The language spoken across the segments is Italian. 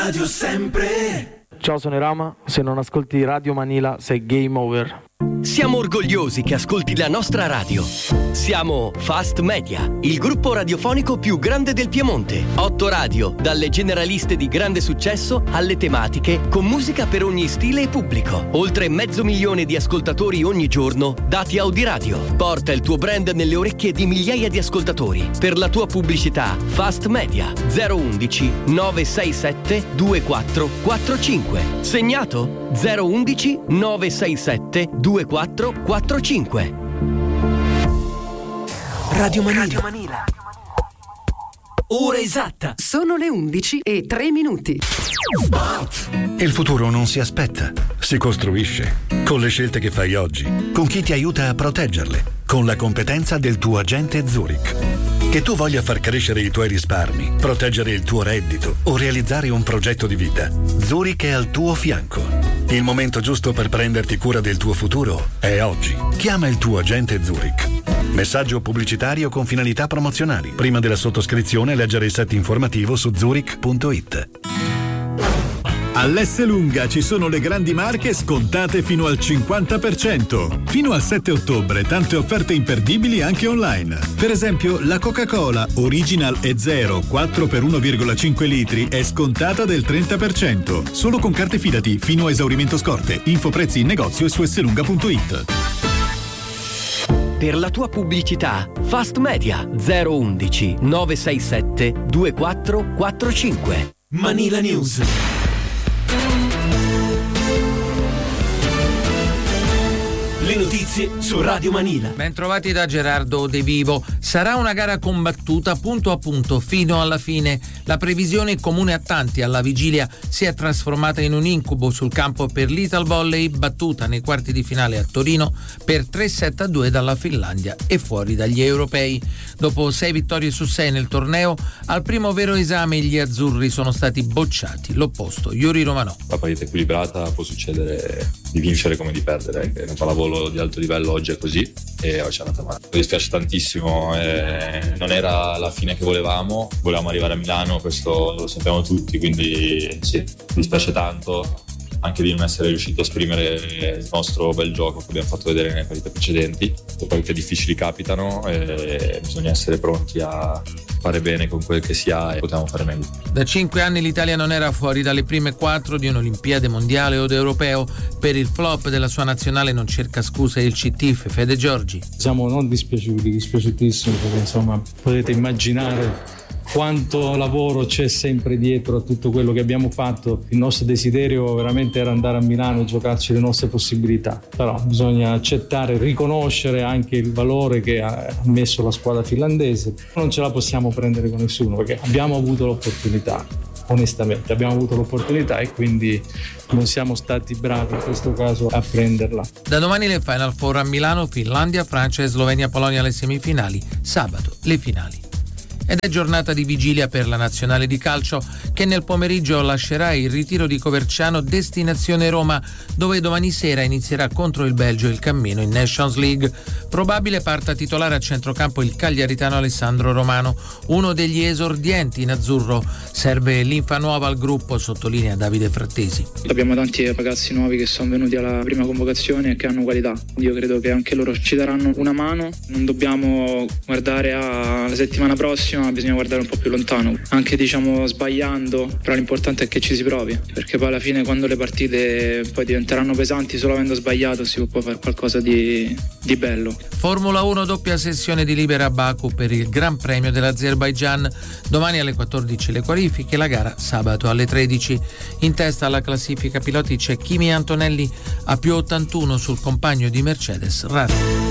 Radio sempre. Ciao, sono Rama. Se non ascolti Radio Manila sei game over. Siamo orgogliosi che ascolti la nostra radio. Siamo Fast Media, il gruppo radiofonico più grande del Piemonte. 8 radio, dalle generaliste di grande successo alle tematiche, con musica per ogni stile e pubblico. Oltre 500.000 di ascoltatori ogni giorno, dati Audiradio. Porta il tuo brand nelle orecchie di migliaia di ascoltatori. Per la tua pubblicità, Fast Media 011 967 2445. Segnato 011 967 2445. Radio Manila. Ora esatta. Sono le 11:03. Il futuro non si aspetta, si costruisce. Con le scelte che fai oggi, con chi ti aiuta a proteggerle, con la competenza del tuo agente Zurich. Che tu voglia far crescere i tuoi risparmi, proteggere il tuo reddito o realizzare un progetto di vita, Zurich è al tuo fianco. Il momento giusto per prenderti cura del tuo futuro è oggi. Chiama il tuo agente Zurich. Messaggio pubblicitario con finalità promozionali. Prima della sottoscrizione leggere il set informativo su zurich.it. All'Esselunga ci sono le grandi marche scontate fino al 50%. Fino al 7 ottobre tante offerte imperdibili anche online. Per esempio la Coca-Cola Original e Zero 4 per 1,5 litri è scontata del 30%. Solo con carte Fidati fino a esaurimento scorte. Info prezzi in negozio e su esselunga.it. Per la tua pubblicità, Fast Media 011 967 2445. Manila News. Le notizie su Radio Manila. Ben trovati da Gerardo De Vivo. Sarà una gara combattuta punto a punto fino alla fine. La previsione comune a tanti alla vigilia si è trasformata in un incubo sul campo per l'Italvolley, battuta nei quarti di finale a Torino per 3-7-2 dalla Finlandia e fuori dagli europei. Dopo 6 vittorie su 6 nel torneo, al primo vero esame gli azzurri sono stati bocciati. L'opposto, Yuri Romanò. La partita equilibrata, può succedere di vincere come di perdere, che nel pallavolo di alto livello oggi è così e oggi è andata male. Mi dispiace tantissimo, non era la fine che volevamo arrivare a Milano, questo lo sappiamo tutti, quindi sì, mi dispiace tanto anche di non essere riuscito a esprimere il nostro bel gioco che abbiamo fatto vedere nelle partite precedenti. Le partite difficili capitano e bisogna essere pronti a fare bene con quel che si ha e potevamo fare meglio. Da 5 anni l'Italia non era fuori dalle prime 4 di un'Olimpiade mondiale o europeo. Per il flop della sua nazionale non cerca scuse il CT Fede Giorgi. Siamo non dispiaciutissimi perché insomma potete immaginare quanto lavoro c'è sempre dietro a tutto quello che abbiamo fatto. Il nostro desiderio veramente era andare a Milano e giocarci le nostre possibilità, però bisogna accettare, riconoscere anche il valore che ha messo la squadra finlandese. Non ce la possiamo prendere con nessuno perché abbiamo avuto l'opportunità, onestamente abbiamo avuto l'opportunità e quindi non siamo stati bravi in questo caso a prenderla. Da domani le Final Four a Milano, Finlandia, Francia e Slovenia, Polonia alle semifinali, sabato le finali. Ed è giornata di vigilia per la nazionale di calcio che nel pomeriggio lascerà il ritiro di Coverciano destinazione Roma, dove domani sera inizierà contro il Belgio il cammino in Nations League. Probabile parta titolare a centrocampo il cagliaritano Alessandro Romano, uno degli esordienti in azzurro. Serve linfa nuova al gruppo, sottolinea Davide Frattesi. Abbiamo tanti ragazzi nuovi che sono venuti alla prima convocazione e che hanno qualità. Io credo che anche loro ci daranno una mano. Non dobbiamo guardare alla settimana prossima, bisogna guardare un po' più lontano, anche sbagliando, però l'importante è che ci si provi, perché poi alla fine quando le partite poi diventeranno pesanti solo avendo sbagliato si può fare qualcosa di bello. Formula 1 doppia sessione di libera a Baku per il Gran Premio dell'Azerbaigian, domani alle 14 le qualifiche, la gara sabato alle 13. In testa alla classifica piloti c'è Kimi Antonelli a più 81 sul compagno di Mercedes Russell.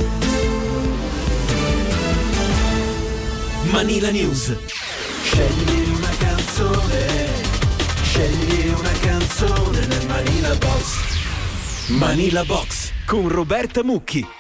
Manila News. Scegli una canzone nel Manila Box. Manila Box con Roberta Mucchi.